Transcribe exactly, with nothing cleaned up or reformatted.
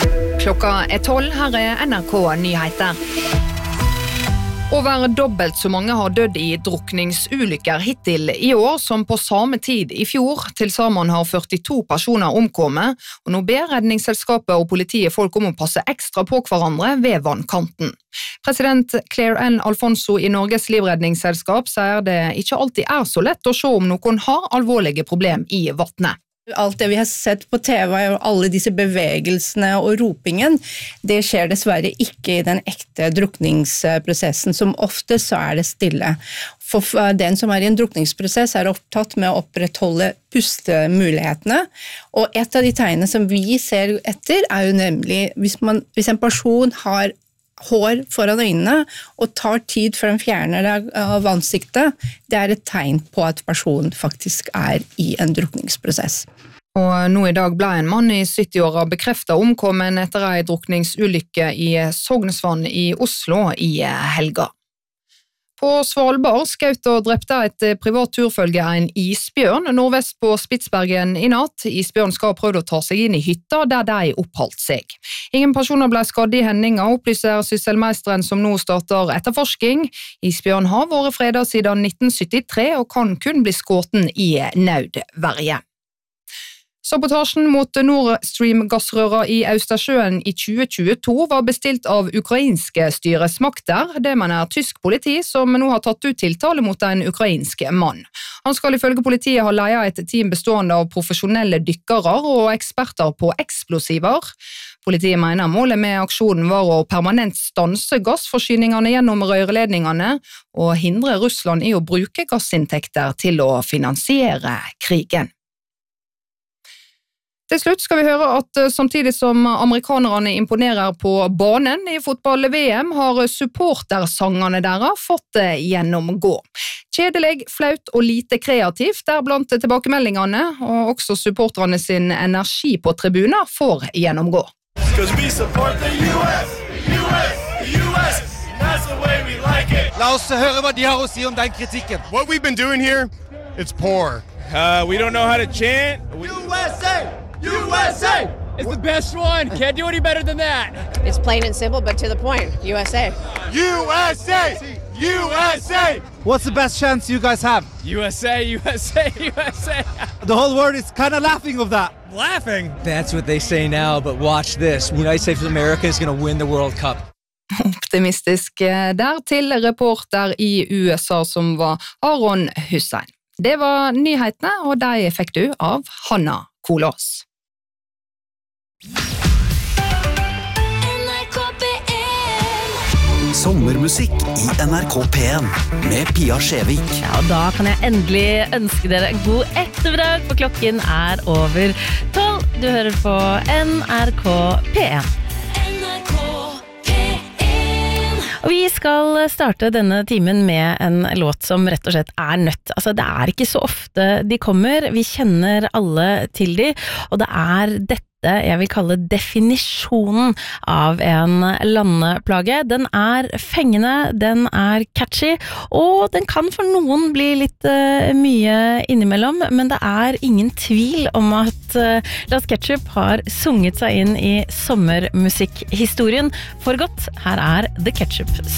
Klokka er tolv, her er N R K Nyheter. Over dobbelt så mange har dødd i drukningsulykker hittil i år som på samme tid i fjor. Til sammen har førtito personer omkommet, og nå ber redningsselskapet og politiet folk om å passe ekstra på hverandre ved vannkanten. President Claire Ann Alfonso i Norges livredningsselskap sier det ikke alltid er så lett å se om noen har alvorlige problem i vattnet. Alt det vi har sett på T V og alle disse bevegelsene og ropingen, det skjer dessverre ikke i den ekte drukningsprosessen. Som ofte så er det stille. For den som er i en drukningsprosess er opptatt med å opprettholde pustemulighetene. Og et av de tegnene som vi ser etter er jo nemlig hvis, man, hvis en person har hår foran øynene og tar tid før den fjerner det av ansiktet, det er et tegn på at personen faktisk er i en drukningsprosess. Og nå i dag ble en mann i sytti-åra bekreftet omkommen etter en drukningsulykke i Sognsvann i Oslo i helga. På Svalbard skjøt og drepte et privat turfølge en isbjørn nordvest på Spitsbergen i natt. Isbjørn skal ha prøvd å ta seg inn i hytta der de oppholdt seg. Ingen personer ble skadet i hendinga, opplyser sysselmeisteren som nå starter etterforsking. Isbjørn har vært fredet siden nitten syttitre og kan kun bli skutt i nødverge. Sabotasjen mot Nord Stream-gassrøra i Østersjøen i tjue tjueto var bestilt av ukrainske styresmakter. Det mener tysk politi, som nå har tatt ut tiltale mot en ukrainsk mann. Han skal ifølge politiet ha ledet et team bestående av profesjonelle dykkere og eksperter på eksplosiver. Politiet mener målet med aksjonen var å permanent stanse gassforsyningene gjennom rørledningene og hindre Russland i å bruke gassinntekter til å finansiere krigen. Til slutt skal vi høre at samtidig som amerikanerne imponerer på banen i fotball-V M, har supportersangene deres fått gjennomgå. Kjedelig, flaut og lite kreativt er blant tilbakemeldingene, og også supporterne sin energi på tribuner får gjennomgå. La oss høre hva de har å si om den kritikken. What we've been doing here, it's poor. Uh, we don't know how to chant. We... U S A! U S A! It's the best one. Can't do any better than that. It's plain and simple, but to the point. U S A. U S A! U S A! What's the best chance you guys have? U S A, U S A, U S A. The whole world is kind of laughing of that. Laughing? That's what they say now, but watch this. The United States of America is going to win the World Cup. Optimistisk der til reporter i U S A som var Aron Hussein. Det var nyhetene, og de fikk du av Hanna Kolås. Sommermusikk i N R K P en med Pia Skjevik. Ja, og da kan jeg endelig ønske dere god ettermiddag, for klokken er over tolv. Du hører på N R K P en. Og vi skal starte denne timen med en låt som rett og slett er nødt. Altså, det er ikke så ofte de kommer. Vi kjenner alle til de, og det er dette jeg vil kalle definisjonen av en landeplage. Den er fengende, den er catchy, og den kan for noen bli litt uh, mye innimellom, men det er ingen tvil om at uh, Las Ketchup har sunget seg inn i sommermusikkhistorien for godt. Her er The Ketchup.